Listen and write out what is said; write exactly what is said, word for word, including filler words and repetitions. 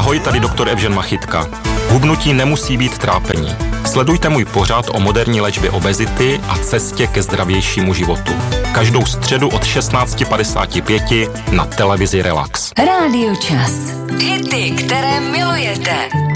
Ahoj, tady doktor Evžen Machytka. Hubnutí nemusí být trápení. Sledujte můj pořad o moderní léčbě obezity a cestě ke zdravějšímu životu. Každou středu od šestnáct padesát pět na televizi Relax. Rádio Čas. Hity, které milujete.